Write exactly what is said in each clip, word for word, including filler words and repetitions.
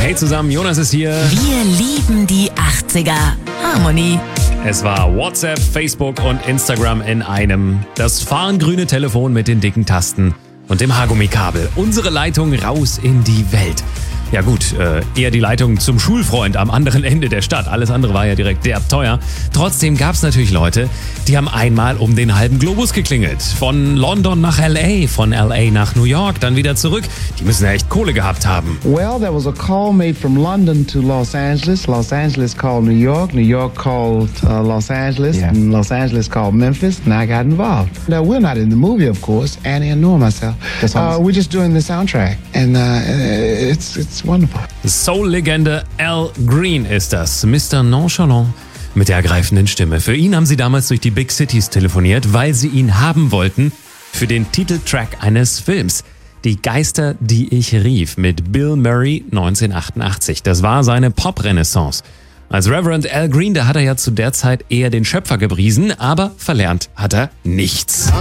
Hey zusammen, Jonas ist hier. Wir lieben die achtziger. Harmony. Es war WhatsApp, Facebook und Instagram in einem. Das farngrüne Telefon mit den dicken Tasten und dem Haargummikabel. Unsere Leitung raus in die Welt. Ja gut, äh, eher die Leitung zum Schulfreund am anderen Ende der Stadt. Alles andere war ja direkt derb teuer. Trotzdem gab es natürlich Leute, die haben einmal um den halben Globus geklingelt. Von London nach L A, von L A nach New York, dann wieder zurück. Die müssen ja echt Kohle gehabt haben. Well, there was a call made from London to Los Angeles. Los Angeles called New York. New York called uh, Los Angeles. Yeah. And Los Angeles called Memphis. And I got involved. Now, we're not in the movie, of course. Annie and Noah, myself. Uh, we're just doing the soundtrack. And uh, it's, it's wonderful. Soul-Legende Al Green ist das. Mister Nonchalant mit der ergreifenden Stimme. Für ihn haben sie damals durch die Big Cities telefoniert, weil sie ihn haben wollten für den Titeltrack eines Films. Die Geister, die ich rief, mit Bill Murray neunzehnhundertachtundachtzig. Das war seine Pop-Renaissance. Als Reverend Al Green, da hat er ja zu der Zeit eher den Schöpfer gepriesen, aber verlernt hat er nichts.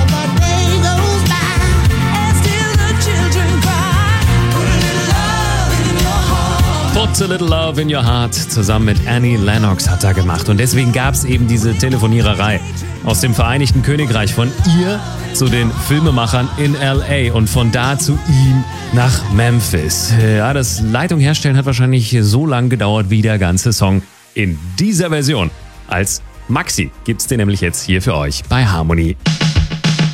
Put a Little Love in Your Heart zusammen mit Annie Lennox hat er gemacht. Und deswegen gab es eben diese Telefoniererei aus dem Vereinigten Königreich von ihr zu den Filmemachern in L A und von da zu ihm nach Memphis. Ja, das Leitung herstellen hat wahrscheinlich so lang gedauert wie der ganze Song in dieser Version. Als Maxi gibt's den nämlich jetzt hier für euch bei Harmony.